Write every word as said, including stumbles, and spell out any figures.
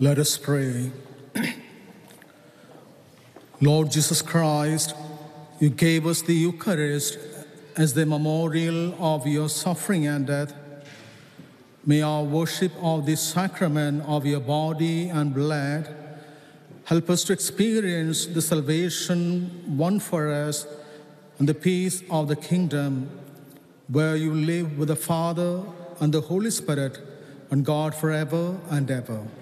Let us pray. Lord Jesus Christ, you gave us the Eucharist as the memorial of your suffering and death. May our worship of this sacrament of your body and blood help us to experience the salvation won for us and the peace of the kingdom, where you live with the Father and the Holy Spirit and God forever and ever.